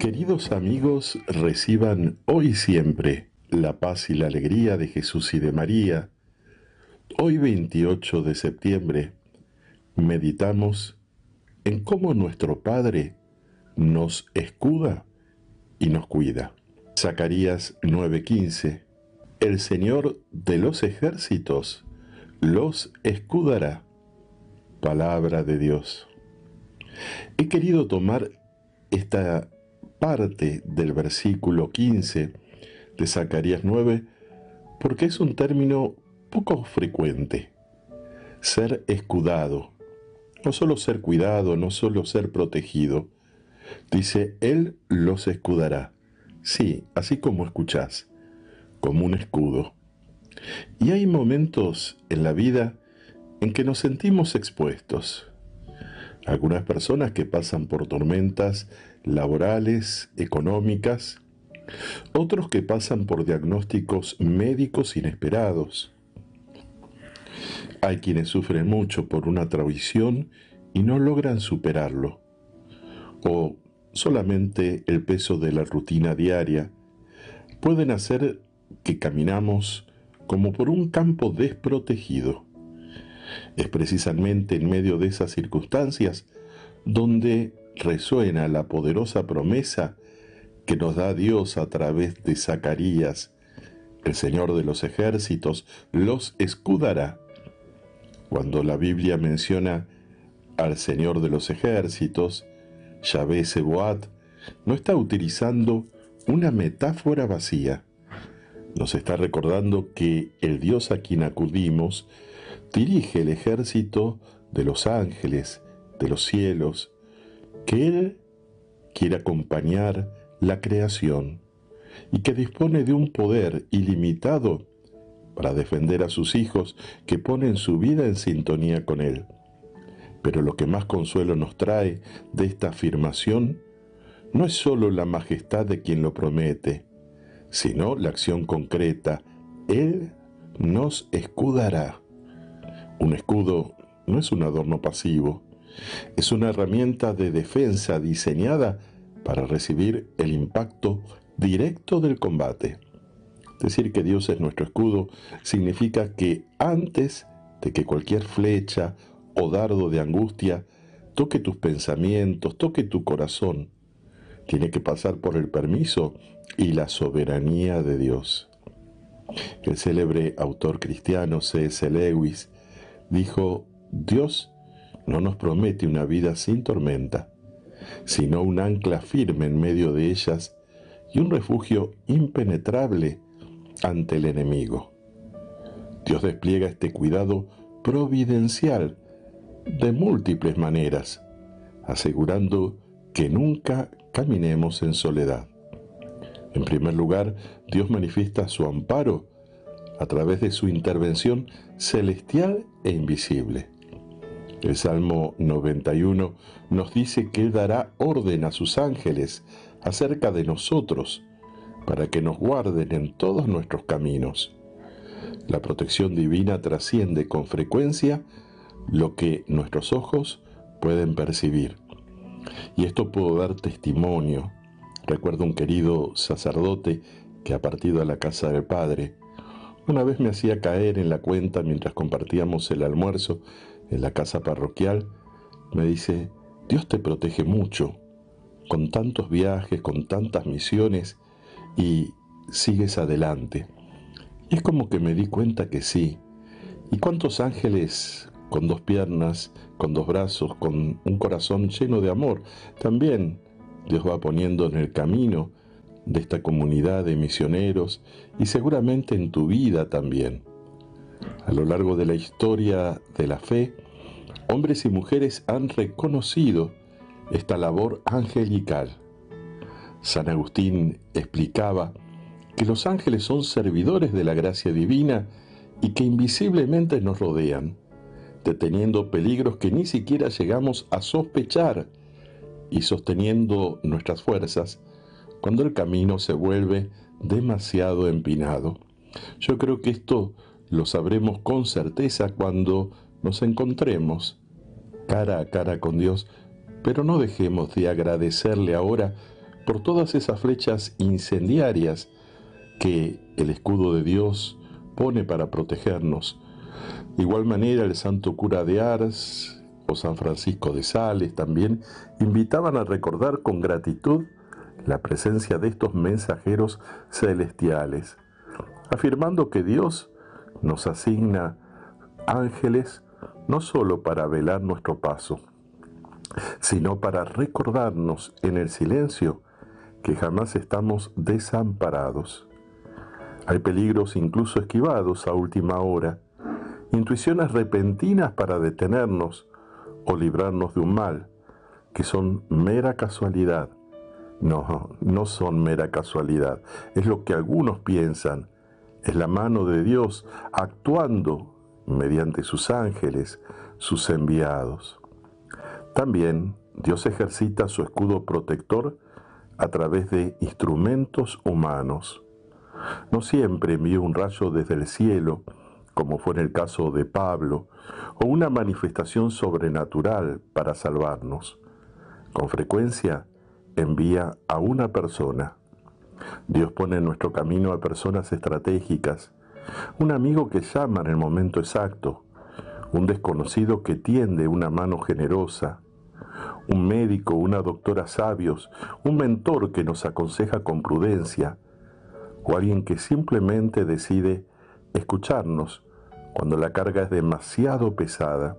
Queridos amigos, reciban hoy y siempre la paz y la alegría de Jesús y de María. Hoy 28 de septiembre meditamos en cómo nuestro Padre nos escuda y nos cuida. Zacarías 9:15. El Señor de los ejércitos los escudará. Palabra de Dios. He querido tomar esta parte del versículo 15 de Zacarías 9 porque es un término poco frecuente. Ser escudado. No solo ser cuidado, no solo ser protegido. Dice, Él los escudará. Sí, así como escuchás, como un escudo. Y hay momentos en la vida en que nos sentimos expuestos. Algunas personas que pasan por tormentas laborales, económicas, otros que pasan por diagnósticos médicos inesperados. Hay quienes sufren mucho por una traición y no logran superarlo, o solamente el peso de la rutina diaria pueden hacer que caminamos como por un campo desprotegido. Es precisamente en medio de esas circunstancias donde resuena la poderosa promesa que nos da Dios a través de Zacarías. El Señor de los ejércitos los escudará. Cuando la Biblia menciona al Señor de los ejércitos, Yahvé Sebaot, no está utilizando una metáfora vacía. Nos está recordando que el Dios a quien acudimos dirige el ejército de los ángeles, de los cielos, que Él quiere acompañar la creación y que dispone de un poder ilimitado para defender a sus hijos que ponen su vida en sintonía con Él. Pero lo que más consuelo nos trae de esta afirmación no es solo la majestad de quien lo promete, sino la acción concreta. Él nos escudará. Un escudo no es un adorno pasivo, es una herramienta de defensa diseñada para recibir el impacto directo del combate. Decir que Dios es nuestro escudo significa que antes de que cualquier flecha o dardo de angustia toque tus pensamientos, toque tu corazón, tiene que pasar por el permiso y la soberanía de Dios. El célebre autor cristiano C.S. Lewis dijo, Dios no nos promete una vida sin tormenta, sino un ancla firme en medio de ellas y un refugio impenetrable ante el enemigo. Dios despliega este cuidado providencial de múltiples maneras, asegurando que nunca caminemos en soledad. En primer lugar, Dios manifiesta su amparo a través de su intervención celestial e invisible. El Salmo 91 nos dice que Él dará orden a sus ángeles acerca de nosotros para que nos guarden en todos nuestros caminos. La protección divina trasciende con frecuencia lo que nuestros ojos pueden percibir. Y esto puedo dar testimonio. Recuerdo un querido sacerdote que ha partido a la casa del Padre. Una vez me hacía caer en la cuenta mientras compartíamos el almuerzo en la casa parroquial. Me dice, Dios te protege mucho, con tantos viajes, con tantas misiones, y sigues adelante. Y es como que me di cuenta que sí. ¿Y cuántos ángeles con dos piernas, con dos brazos, con un corazón lleno de amor? También Dios va poniendo en el camino de esta comunidad de misioneros y seguramente en tu vida también. A lo largo de la historia de la fe, hombres y mujeres han reconocido esta labor angelical. San Agustín explicaba que los ángeles son servidores de la gracia divina y que invisiblemente nos rodean, deteniendo peligros que ni siquiera llegamos a sospechar y sosteniendo nuestras fuerzas cuando el camino se vuelve demasiado empinado. Yo creo que esto lo sabremos con certeza cuando nos encontremos cara a cara con Dios, pero no dejemos de agradecerle ahora por todas esas flechas incendiarias que el escudo de Dios pone para protegernos. De igual manera, el santo cura de Ars o San Francisco de Sales también invitaban a recordar con gratitud la presencia de estos mensajeros celestiales, afirmando que Dios nos asigna ángeles no solo para velar nuestro paso, sino para recordarnos en el silencio que jamás estamos desamparados. Hay peligros incluso esquivados a última hora, intuiciones repentinas para detenernos o librarnos de un mal, que son mera casualidad. No son mera casualidad, es lo que algunos piensan, es la mano de Dios actuando mediante sus ángeles, sus enviados. También Dios ejercita su escudo protector a través de instrumentos humanos. No siempre envía un rayo desde el cielo, como fue en el caso de Pablo, o una manifestación sobrenatural para salvarnos. Con frecuencia envía a una persona. Dios pone en nuestro camino a personas estratégicas, un amigo que llama en el momento exacto, un desconocido que tiende una mano generosa, un médico, una doctora sabios, un mentor que nos aconseja con prudencia, o alguien que simplemente decide escucharnos cuando la carga es demasiado pesada.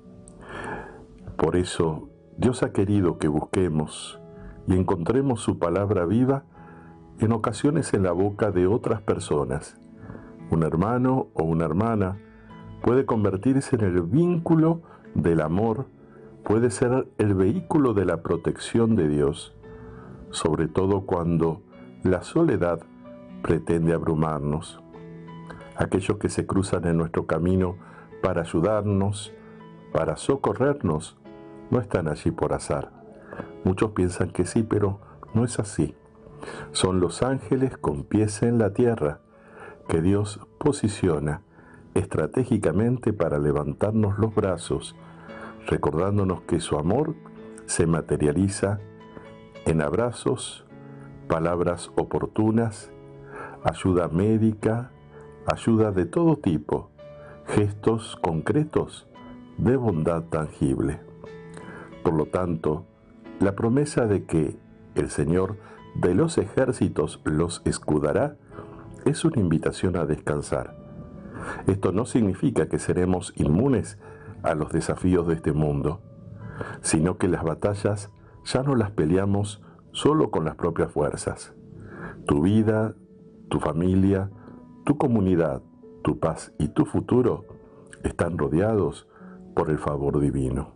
Por eso, Dios ha querido que busquemos y encontremos su palabra viva en ocasiones en la boca de otras personas. Un hermano o una hermana puede convertirse en el vínculo del amor, puede ser el vehículo de la protección de Dios, sobre todo cuando la soledad pretende abrumarnos. Aquellos que se cruzan en nuestro camino para ayudarnos, para socorrernos, no están allí por azar. Muchos piensan que sí, pero no es así. Son los ángeles con pies en la tierra que Dios posiciona estratégicamente para levantarnos los brazos, recordándonos que su amor se materializa en abrazos, palabras oportunas, ayuda médica, ayuda de todo tipo, gestos concretos de bondad tangible. Por lo tanto, la promesa de que el Señor de los ejércitos los escudará es una invitación a descansar. Esto no significa que seremos inmunes a los desafíos de este mundo, sino que las batallas ya no las peleamos solo con las propias fuerzas. Tu vida, tu familia, tu comunidad, tu paz y tu futuro están rodeados por el favor divino.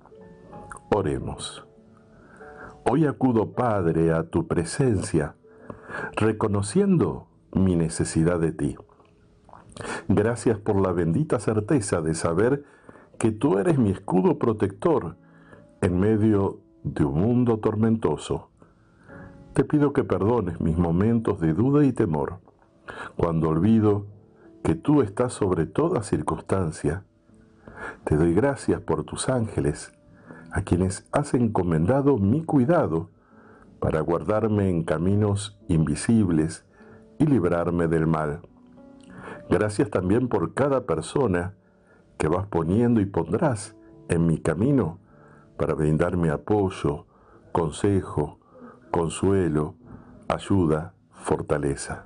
Oremos. Hoy acudo, Padre, a tu presencia, reconociendo mi necesidad de ti. Gracias por la bendita certeza de saber que tú eres mi escudo protector en medio de un mundo tormentoso. Te pido que perdones mis momentos de duda y temor, cuando olvido que tú estás sobre toda circunstancia. Te doy gracias por tus ángeles, a quienes has encomendado mi cuidado para guardarme en caminos invisibles y librarme del mal. Gracias también por cada persona que vas poniendo y pondrás en mi camino para brindarme apoyo, consejo, consuelo, ayuda, fortaleza.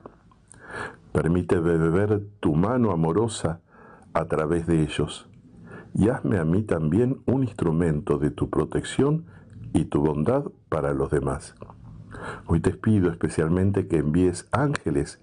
Permíteme ver tu mano amorosa a través de ellos y hazme a mí también un instrumento de tu protección y tu bondad para los demás. Hoy te pido especialmente que envíes ángeles